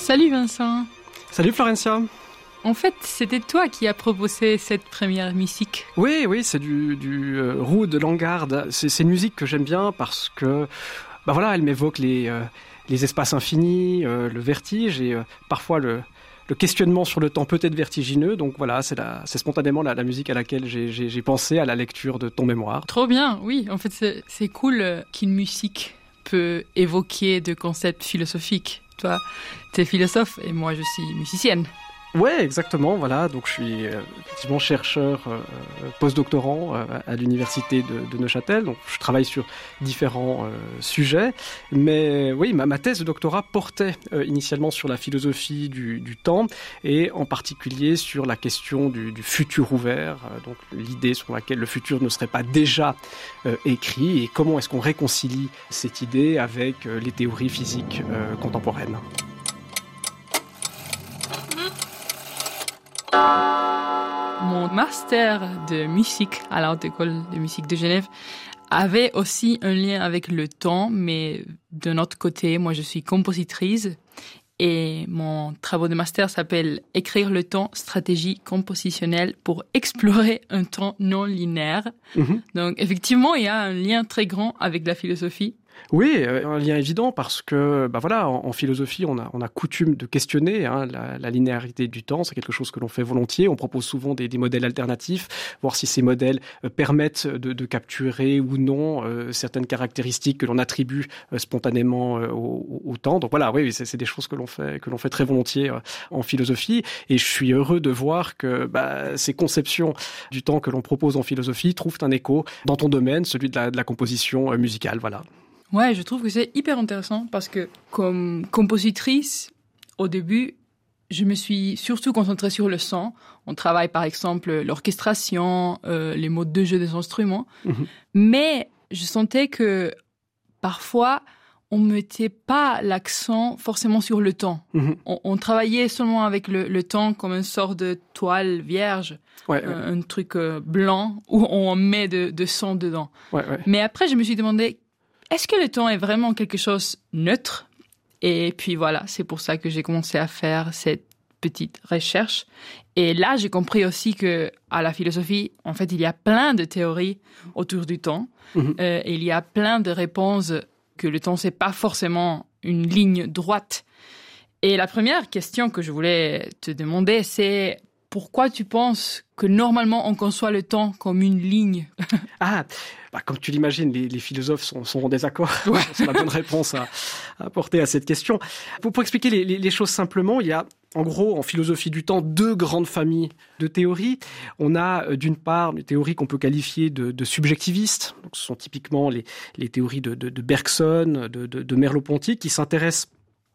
Salut Vincent. Salut Florencia. En fait, c'était toi qui as proposé cette première musique. Oui, c'est du Ruud Langgaard. C'est une musique que j'aime bien parce que, elle m'évoque les espaces infinis, le vertige et parfois le questionnement sur le temps peut être vertigineux. Donc voilà, c'est spontanément la musique à laquelle j'ai pensé à la lecture de ton mémoire. Trop bien, oui. En fait, c'est cool qu'une musique peut évoquer des concepts philosophiques. Toi, t'es philosophe et moi, je suis musicienne. Ouais, exactement. Voilà, donc je suis effectivement chercheur postdoctorant à l'université de Neuchâtel. Donc je travaille sur différents sujets, mais oui, ma thèse de doctorat portait initialement sur la philosophie du temps et en particulier sur la question du futur ouvert. Donc l'idée sur laquelle le futur ne serait pas déjà écrit et comment est-ce qu'on réconcilie cette idée avec les théories physiques contemporaines. Mon master de musique à la Haute École de musique de Genève avait aussi un lien avec le temps, mais d'un autre côté, moi je suis compositrice et mon travail de master s'appelle « Écrire le temps, stratégie compositionnelle pour explorer un temps non linéaire ». Donc effectivement, il y a un lien très grand avec la philosophie. Oui, un lien évident parce que, en philosophie, on a coutume de questionner la linéarité du temps. C'est quelque chose que l'on fait volontiers. On propose souvent des modèles alternatifs, voir si ces modèles permettent de capturer ou non certaines caractéristiques que l'on attribue spontanément au temps. Donc voilà, oui, c'est des choses que l'on fait très volontiers en philosophie. Et je suis heureux de voir que ces conceptions du temps que l'on propose en philosophie trouvent un écho dans ton domaine, celui de la composition musicale. Voilà. Ouais, je trouve que c'est hyper intéressant parce que comme compositrice, au début, je me suis surtout concentrée sur le son. On travaille par exemple l'orchestration, les modes de jeu des instruments. Mais je sentais que parfois, on mettait pas l'accent forcément sur le temps. On travaillait seulement avec le temps comme une sorte de toile vierge, un truc blanc où on met de son dedans. Mais après, je me suis demandé, est-ce que le temps est vraiment quelque chose neutre? Et puis voilà, c'est pour ça que j'ai commencé à faire cette petite recherche. Et là, j'ai compris aussi que à la philosophie, en fait, il y a plein de théories autour du temps. Et il y a plein de réponses que le temps, c'est pas forcément une ligne droite. Et la première question que je voulais te demander, c'est pourquoi tu penses que normalement on conçoit le temps comme une ligne? Comme tu l'imagines, les philosophes sont en désaccord sur la bonne réponse à apporter à cette question. Pour expliquer les choses simplement, il y a en gros en philosophie du temps deux grandes familles de théories. On a d'une part des théories qu'on peut qualifier de subjectivistes. Donc, ce sont typiquement les théories de Bergson, de Merleau-Ponty qui s'intéressent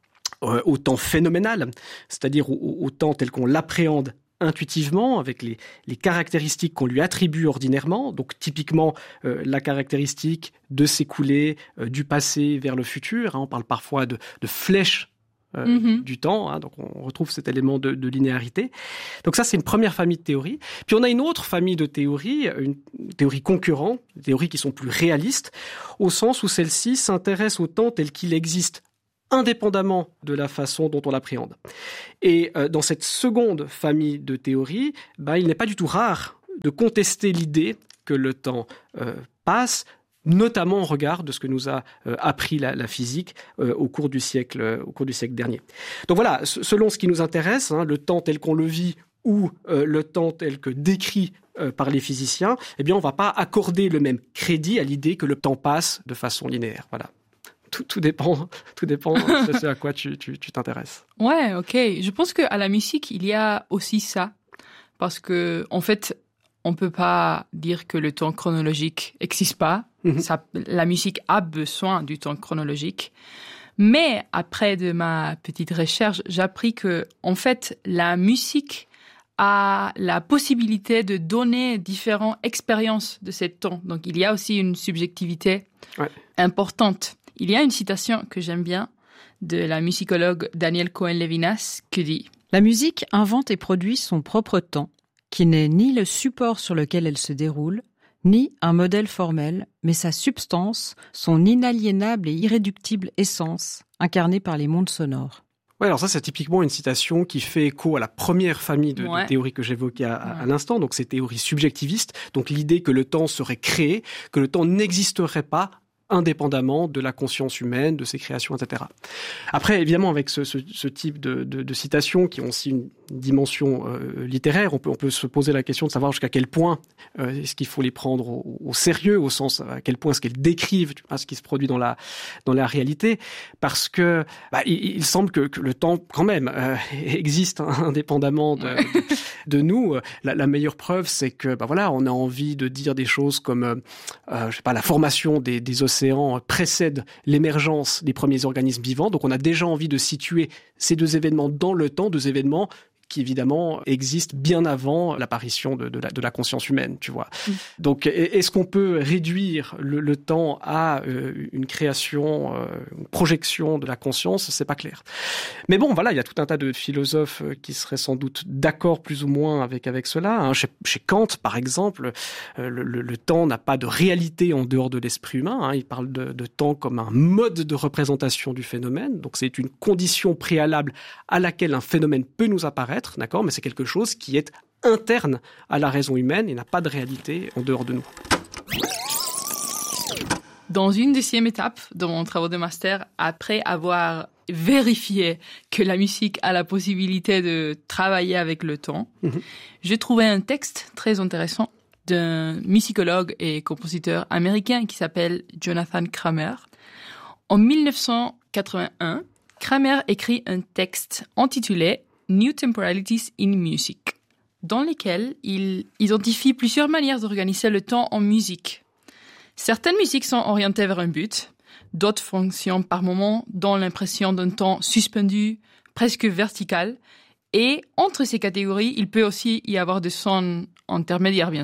au temps phénoménal, c'est-à-dire au temps tel qu'on l'appréhende intuitivement, avec les caractéristiques qu'on lui attribue ordinairement, donc typiquement la caractéristique de s'écouler du passé vers le futur. On parle parfois de flèches du temps, donc on retrouve cet élément de linéarité. Donc ça, c'est une première famille de théories. Puis on a une autre famille de théories, une théorie concurrente, des théories qui sont plus réalistes, au sens où celles-ci s'intéressent au temps tel qu'il existe indépendamment de la façon dont on l'appréhende. Et dans cette seconde famille de théories, il n'est pas du tout rare de contester l'idée que le temps passe, notamment au regard de ce que nous a appris la physique au cours du siècle dernier. Donc voilà, selon ce qui nous intéresse, le temps tel qu'on le vit ou le temps tel que décrit par les physiciens, on ne va pas accorder le même crédit à l'idée que le temps passe de façon linéaire. Voilà. Tout dépend de ce à quoi tu t'intéresses. Ouais, ok. Je pense qu'à la musique, il y a aussi ça. Parce que, en fait, on peut pas dire que le temps chronologique n'existe pas. La musique a besoin du temps chronologique. Mais après de ma petite recherche, j'ai appris que, en fait, la musique a la possibilité de donner différentes expériences de ce temps. Donc, il y a aussi une subjectivité importante. Il y a une citation que j'aime bien de la musicologue Danielle Cohen-Levinas qui dit « La musique invente et produit son propre temps, qui n'est ni le support sur lequel elle se déroule, ni un modèle formel, mais sa substance, son inaliénable et irréductible essence, incarnée par les mondes sonores. » Ouais, alors ça, c'est typiquement une citation qui fait écho à la première famille de théories que j'évoquais à l'instant. Donc, ces théories subjectivistes. Donc, l'idée que le temps serait créé, que le temps n'existerait pas indépendamment de la conscience humaine, de ses créations, etc. Après, évidemment, avec ce type de citations qui ont aussi une dimension littéraire, on peut se poser la question de savoir jusqu'à quel point est-ce qu'il faut les prendre au sérieux, au sens à quel point est-ce qu'elles décrivent ce qui se produit dans la réalité, parce que il semble que le temps, quand même, existe indépendamment de nous. La meilleure preuve, c'est que on a envie de dire des choses comme la formation des océans précède l'émergence des premiers organismes vivants. Donc on a déjà envie de situer ces deux événements dans le temps, deux événements qui évidemment existent bien avant l'apparition de la conscience humaine, tu vois. Donc, est-ce qu'on peut réduire le temps à une création, une projection de la conscience? C'est pas clair. Mais bon, voilà, il y a tout un tas de philosophes qui seraient sans doute d'accord plus ou moins avec cela. Hein. Chez Kant, par exemple, le temps n'a pas de réalité en dehors de l'esprit humain. Hein. Il parle de temps comme un mode de représentation du phénomène. Donc, c'est une condition préalable à laquelle un phénomène peut nous apparaître. D'accord, mais c'est quelque chose qui est interne à la raison humaine et n'a pas de réalité en dehors de nous. Dans une deuxième étape de mon travail de master, après avoir vérifié que la musique a la possibilité de travailler avec le temps, j'ai trouvé un texte très intéressant d'un musicologue et compositeur américain qui s'appelle Jonathan Kramer. En 1981, Kramer écrit un texte intitulé New Temporalities in Music, dans lesquels il identifie plusieurs manières d'organiser le temps en musique. Certaines musiques sont orientées vers un but, d'autres fonctionnent par moments dans l'impression d'un temps suspendu, presque vertical, et entre ces catégories, il peut aussi y avoir des sons intermédiaires, bien